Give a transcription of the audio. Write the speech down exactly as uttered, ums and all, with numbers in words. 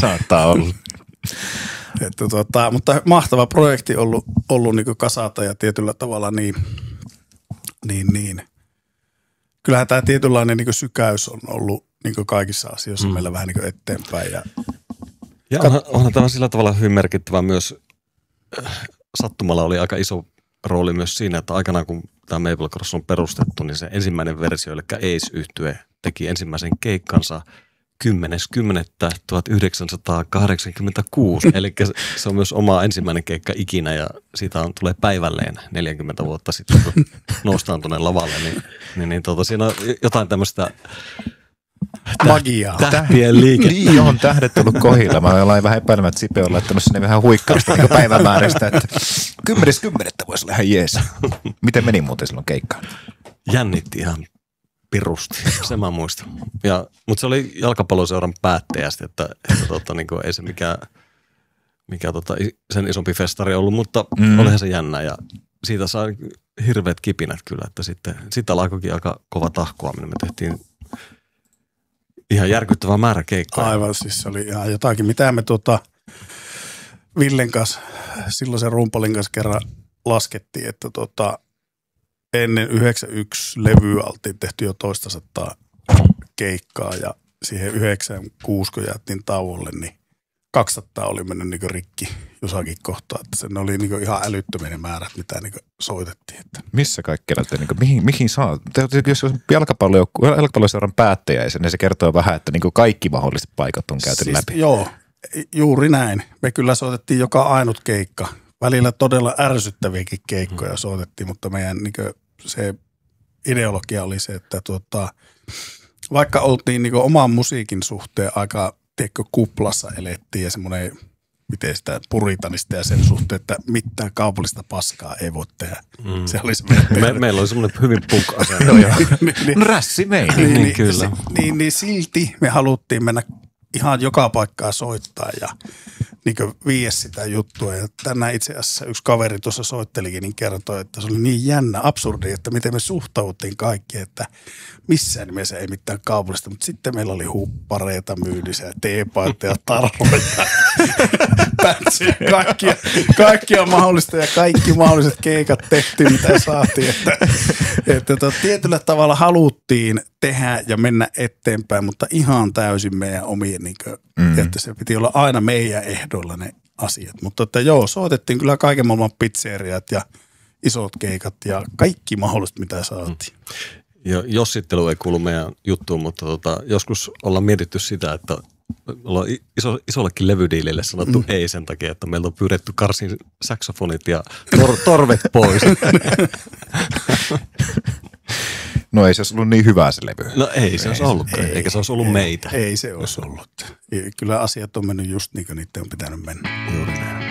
Saattaa olla. Että tota, mutta mahtava projekti ollut, ollut niin kasata ja tietyllä tavalla niin, niin, niin. Kyllähän tämä tietynlainen niin sykäys on ollut niin kaikissa asioissa mm. meillä vähän niin eteenpäin. Ja, ja onhan, onhan tämä sillä tavalla hyvin merkittävä myös. Sattumalla oli aika iso rooli myös siinä, että aikanaan kun tämä Maple Cross on perustettu, niin se ensimmäinen versio, eli Ace-yhtye, teki ensimmäisen keikkansa kymmenes kymmenettä tuhatyhdeksänsataakahdeksankymmentäkuusi, eli se on myös oma ensimmäinen keikka ikinä ja siitä on, tulee päivälleen neljäkymmentä vuotta sitten, kun noustaan tuonne lavalle, niin, niin, niin tuota, siinä on jotain tämmöistä magiaa. Tähtien liikettä. Niin on tähdet ollut kohilla. Mä olen vähän epäilemään, että Sipe on laittanut sinne vähän huikkausta niin päivämäärästä, että kymmenes kymmenettä voisi olla ihan jees. Miten meni muuten silloin keikkaan? Jännitti ihan pirusti, se mä muistan. Ja, mutta se oli jalkapalloseuran päättäjästi, että, että tota, niin kuin, ei se mikään, mikään tota, sen isompi festari ollut, mutta mm. olihan se jännä ja siitä sai hirveät kipinät kyllä, että sitten, sitten alkoikin aika kova tahkoaminen. Me tehtiin ihan järkyttävä määrä keikkoja. Aivan, siis se oli ihan jotakin. Mitä me tuota Villen kanssa, silloin sen rumpalin kanssa kerran laskettiin, että tuota, ennen yhdeksänkymmentäyksi levyä oltiin tehty jo toista sataa keikkaa ja siihen yhdeksänkymmentäkuusi, kun jäätiin tauolle, niin kaksisataa oli mennyt niin rikki jossakin kohtaa. Että se oli niin ihan älyttöminen määrät, mitä niin soitettiin. Että. Missä kaikkialla te, niin kuin, mihin, mihin saa? Jos on jalkapalloseuran päättäjäisen, niin se kertoo vähän, että niin kaikki mahdolliset paikat on käyty siis, läpi. Joo, juuri näin. Me kyllä soitettiin joka ainut keikka. Välillä todella ärsyttäviäkin keikkoja soitettiin, mutta meidän niin se ideologia oli se, että tuota, vaikka oltiin niin oman musiikin suhteen aika tiedätkö, kuplassa elettiin ja semmoinen, miten sitä puritanista ja sen suhteen, että mitään kaupallista paskaa ei voi tehdä. Mm. Se oli se Me, meillä oli semmoinen hyvin punk-asenne. No rässi meini. Niin, niin, niin, kyllä. Se, niin, niin silti me haluttiin mennä ihan joka paikkaa soittaa ja niin viiä sitä juttua. Ja tänään itse asiassa yksi kaveri tuossa soittelikin, niin kertoi, että se oli niin jännä, absurdi, että miten me suhtauttiin kaikki, että missään nimessä ei mitään kaupallista, mutta sitten meillä oli huppareita myynnissä ja teepaita tarhoja, pätsiä, kaikkia, kaikkia mahdollista ja kaikki mahdolliset keikat tehtiin, mitä saatiin. Että, että to, tietyllä tavalla haluttiin tehdä ja mennä eteenpäin, mutta ihan täysin meidän omien, niin kuin, mm. että se piti olla aina meidän ehdoilla ne asiat. Mutta että joo, soitettiin kyllä kaiken maailman pizzeriat ja isot keikat ja kaikki mahdolliset, mitä saatiin. Ja jossittelu ei kuulu meidän juttuun, mutta tota, joskus ollaan mietitty sitä, että ollaan iso, isollekin levydiilille sanottu mm. ei sen takia, että meiltä on pyydetty karsin saksofonit ja tor- torvet pois. No ei se olisi ollut niin hyvä se levy. No ei se olisi ollut, ei, eikä se olisi ollut ei, meitä. Ei se olisi ollut. Kyllä asiat on mennyt just niin kuin niiden on pitänyt mennä. Juuri näin.